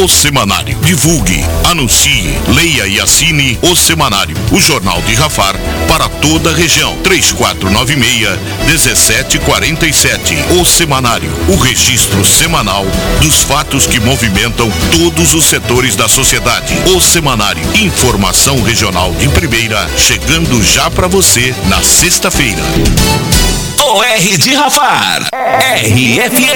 O Semanário. Divulgue, anuncie, leia e assine O Semanário, o jornal de Rafar para toda a região. 3496-1747. O Semanário, o registro semanal dos fatos que movimentam todos os setores da sociedade. O Semanário, informação regional de primeira, chegando já para você na sexta-feira. OR de Rafar, RFM.